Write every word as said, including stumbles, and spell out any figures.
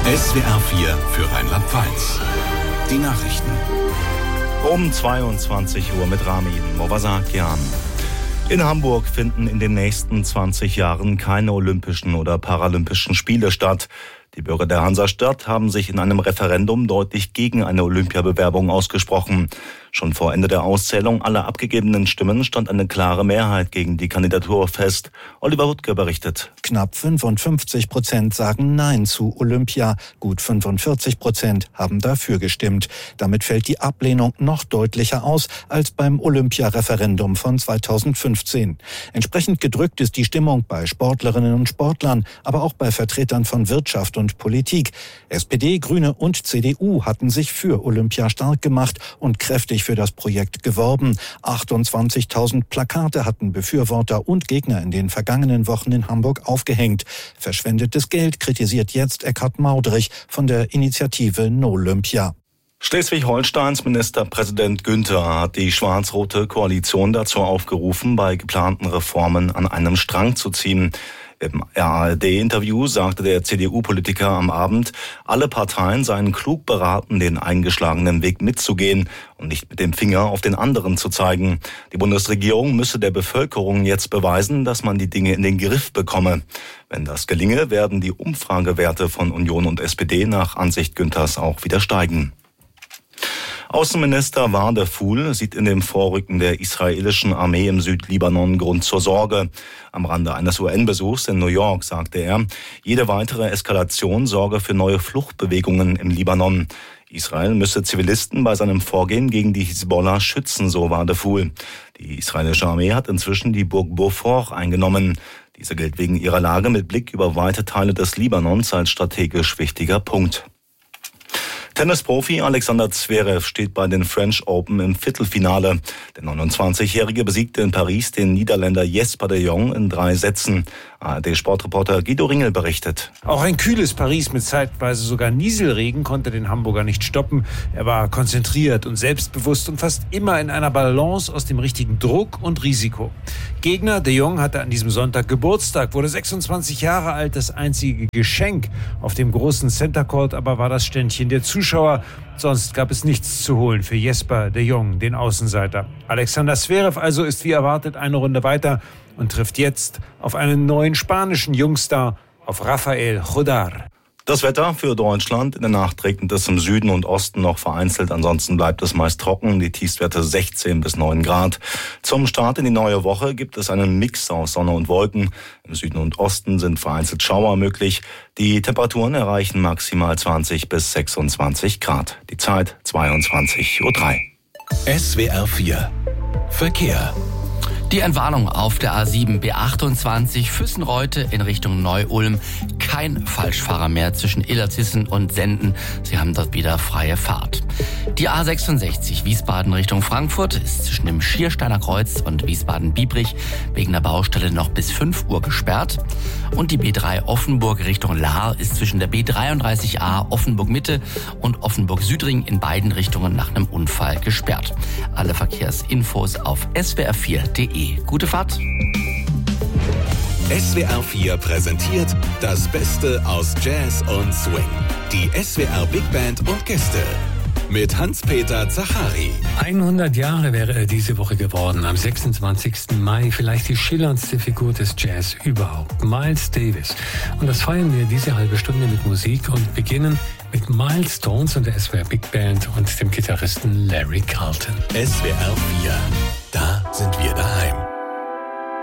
S W R vier für Rheinland-Pfalz. Die Nachrichten. Um zweiundzwanzig Uhr mit Ramin Movasakian. In Hamburg finden in den nächsten zwanzig Jahren keine Olympischen oder Paralympischen Spiele statt. Die Bürger der Hansestadt haben sich in einem Referendum deutlich gegen eine Olympiabewerbung ausgesprochen. Schon vor Ende der Auszählung aller abgegebenen Stimmen stand eine klare Mehrheit gegen die Kandidatur fest. Oliver Wuttke berichtet. Knapp fünfundfünfzig Prozent sagen Nein zu Olympia. Gut fünfundvierzig Prozent haben dafür gestimmt. Damit fällt die Ablehnung noch deutlicher aus als beim Olympia-Referendum von zweitausendfünfzehn. Entsprechend gedrückt ist die Stimmung bei Sportlerinnen und Sportlern, aber auch bei Vertretern von Wirtschaft und Politik. S P D, Grüne und C D U hatten sich für Olympia stark gemacht und kräftig für das Projekt geworben. achtundzwanzigtausend Plakate hatten Befürworter und Gegner in den vergangenen Wochen in Hamburg aufgehängt. Verschwendetes Geld kritisiert jetzt Eckhard Maudrich von der Initiative Nolympia. Schleswig-Holsteins Ministerpräsident Günther hat die schwarz-rote Koalition dazu aufgerufen, bei geplanten Reformen an einem Strang zu ziehen. Im R A R D-Interview sagte der C D U-Politiker am Abend, alle Parteien seien klug beraten, den eingeschlagenen Weg mitzugehen und nicht mit dem Finger auf den anderen zu zeigen. Die Bundesregierung müsse der Bevölkerung jetzt beweisen, dass man die Dinge in den Griff bekomme. Wenn das gelinge, werden die Umfragewerte von Union und S P D nach Ansicht Günthers auch wieder steigen. Außenminister Wadephul sieht in dem Vorrücken der israelischen Armee im Südlibanon Grund zur Sorge. Am Rande eines U N-Besuchs in New York sagte er, jede weitere Eskalation sorge für neue Fluchtbewegungen im Libanon. Israel müsse Zivilisten bei seinem Vorgehen gegen die Hisbollah schützen, so Wadephul. Die israelische Armee hat inzwischen die Burg Beaufort eingenommen. Diese gilt wegen ihrer Lage mit Blick über weite Teile des Libanons als strategisch wichtiger Punkt. Tennisprofi Alexander Zverev steht bei den French Open im Viertelfinale. Der neunundzwanzigjährige besiegte in Paris den Niederländer Jesper de Jong in drei Sätzen. A R D-Sportreporter Guido Ringel berichtet. Auch ein kühles Paris mit zeitweise sogar Nieselregen konnte den Hamburger nicht stoppen. Er war konzentriert und selbstbewusst und fast immer in einer Balance aus dem richtigen Druck und Risiko. Gegner de Jong hatte an diesem Sonntag Geburtstag, wurde sechsundzwanzig Jahre alt. Das einzige Geschenk auf dem großen Center Court aber war das Ständchen der Zuschauer. Sonst gab es nichts zu holen für Jesper de Jong, den Außenseiter. Alexander Zverev also ist wie erwartet eine Runde weiter und trifft jetzt auf einen neuen spanischen Jungstar, auf Rafael Jodar. Das Wetter für Deutschland. In der Nacht regnet es im Süden und Osten noch vereinzelt. Ansonsten bleibt es meist trocken. Die Tiefstwerte sechzehn bis neun Grad. Zum Start in die neue Woche gibt es einen Mix aus Sonne und Wolken. Im Süden und Osten sind vereinzelt Schauer möglich. Die Temperaturen erreichen maximal zwanzig bis sechsundzwanzig Grad. Die Zeit zweiundzwanzig Uhr drei. S W R vier Verkehr. Die Entwarnung auf der A sieben B achtundzwanzig Füssenreute in Richtung Neu-Ulm. Kein Falschfahrer mehr zwischen Illertissen und Senden. Sie haben dort wieder freie Fahrt. Die A sechsundsechzig Wiesbaden Richtung Frankfurt ist zwischen dem Schiersteiner Kreuz und Wiesbaden-Biebrich wegen der Baustelle noch bis fünf Uhr gesperrt. Und die B drei Offenburg Richtung Lahr ist zwischen der B dreiunddreißig A Offenburg-Mitte und Offenburg-Südring in beiden Richtungen nach einem Unfall gesperrt. Alle Verkehrsinfos auf S W R vier Punkt D E. Gute Fahrt! S W R vier präsentiert das Beste aus Jazz und Swing. Die S W R Big Band und Gäste. Mit Hans-Peter Zachari. hundert Jahre wäre er diese Woche geworden, am sechsundzwanzigsten Mai. Vielleicht die schillerndste Figur des Jazz überhaupt, Miles Davis. Und das feiern wir diese halbe Stunde mit Musik und beginnen mit Milestones und der S W R Big Band und dem Gitarristen Larry Carlton. S W R vier